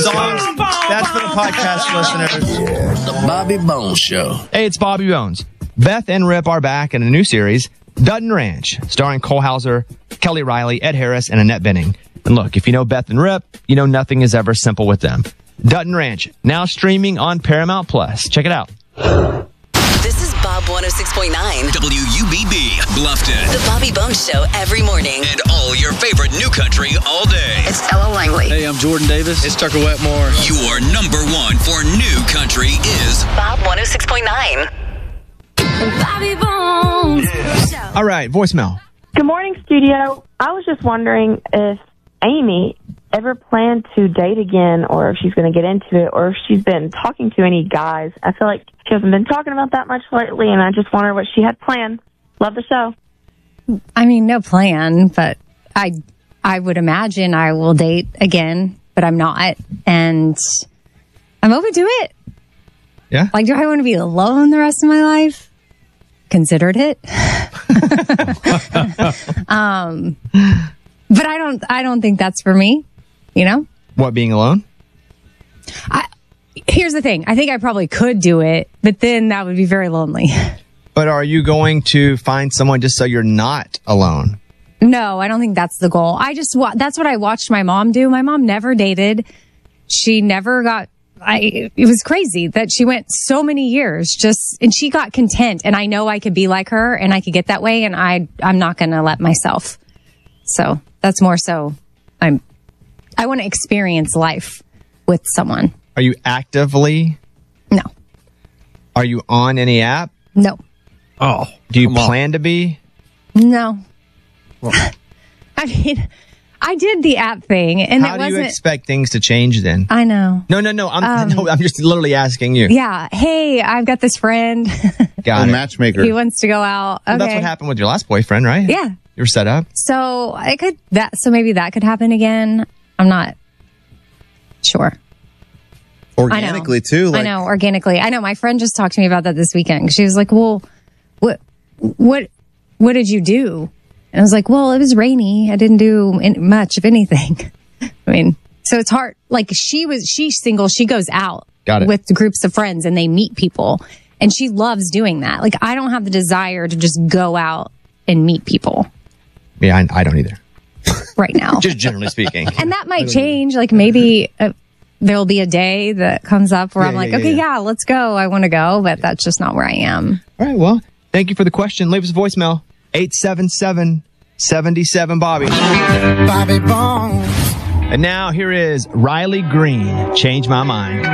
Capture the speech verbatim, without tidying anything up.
songs. That's for the podcast listeners. Yeah, the Bobby Bones Show. Hey, it's Bobby Bones. Beth and Rip are back in a new series, Dutton Ranch, starring Cole Hauser, Kelly Riley, Ed Harris, and Annette Bening. And look, if you know Beth and Rip, you know nothing is ever simple with them. Dutton Ranch, now streaming on Paramount Plus. Check it out. This is Bob one oh six point nine. W U B B, Bluffton. The Bobby Bones Show every morning. And all your favorite new country all day. It's Ella Langley. Hey, I'm Jordan Davis. It's Tucker Wetmore. Your number one for new country is Bob one oh six point nine. Bobby Bones. Yeah. All right, voicemail. Good morning, studio. I was just wondering if Amy ever planned to date again, or if she's going to get into it, or if she's been talking to any guys. I feel like she hasn't been talking about that much lately, and I just wonder what she had planned. Love the show. I mean, no plan, but I, I would imagine I will date again, but I'm not, and I'm open to it. Yeah. Like, do I want to be alone the rest of my life? Considered it. um, but I don't, I don't think that's for me, you know? What, being alone? I, here's the thing. I think I probably could do it, but then that would be very lonely. But are you going to find someone just so you're not alone? No, I don't think that's the goal. I just, wa- that's what I watched my mom do. My mom never dated. She never got, I, it was crazy that she went so many years just, and she got content. And I know I could be like her and I could get that way. And I, I'm not going to let myself. So that's more so I'm, I want to experience life with someone. Are you actively? No. Are you on any app? No. Oh. Do you plan to be? No. Well. I mean, I did the app thing, and how it do wasn't. you expect things to change then? I know. No, no, no. I'm Um, no, I'm just literally asking you. Yeah. Hey, I've got this friend. Got a it. matchmaker. He wants to go out. Okay. Well, that's what happened with your last boyfriend, right? Yeah. You were set up. So I could that. So maybe that could happen again. I'm not sure. Organically too. Like, I know organically. I know. My friend just talked to me about that this weekend. She was like, "Well, what, what, what did you do?" And I was like, "Well, it was rainy. I didn't do in- much of anything." I mean, so it's hard. Like she was, she's single. She goes out Got it. with groups of friends and they meet people, and she loves doing that. Like I don't have the desire to just go out and meet people Yeah, I, I don't either. right now. Just generally speaking. And that might change. Like maybe uh, there'll be a day that comes up where Yeah, I'm like, yeah, okay, yeah. yeah, let's go. I want to go, but that's just not where I am. All right. Well, thank you for the question. Leave us a voicemail. eight seven seven, seven seven, Bobby. Bobby Bones. And now here is Riley Green. Change My Mind.